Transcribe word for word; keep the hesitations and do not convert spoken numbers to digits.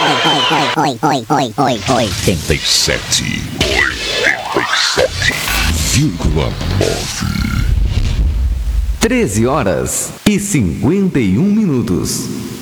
oitenta e sete. oitenta e sete vírgula nove. treze horas e cinquenta e um minutos.